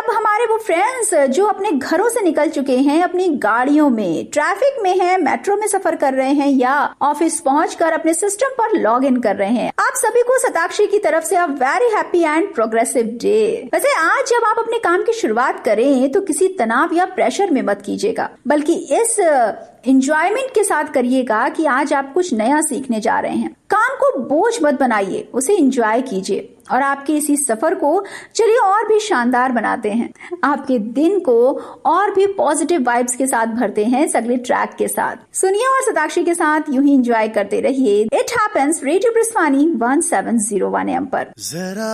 हमारे वो फ्रेंड्स जो अपने घरों से निकल चुके हैं, अपनी गाड़ियों में, ट्रैफिक में हैं, मेट्रो में सफर कर रहे हैं या ऑफिस पहुंचकर अपने सिस्टम पर लॉग इन कर रहे हैं, आप सभी को शताक्षी की तरफ से a very happy and progressive day. वैसे आज जब आप अपने काम की शुरुआत करें तो किसी तनाव या प्रेशर में मत कीजिएगा, बल्कि इस एंजॉयमेंट के साथ करिएगा कि आज आप कुछ नया सीखने जा रहे हैं। काम को बोझ मत बनाइए, उसे एंजॉय कीजिए और आपके इसी सफर को चलिए और भी शानदार बनाते हैं। आपके दिन को और भी पॉजिटिव वाइब्स के साथ भरते हैं इस अगले ट्रैक के साथ। सुनिए और शताक्षी के साथ यूं ही एंजॉय करते रहिए। इट हैपेंस रेडियो प्रिस्वानी 1701 AM पर।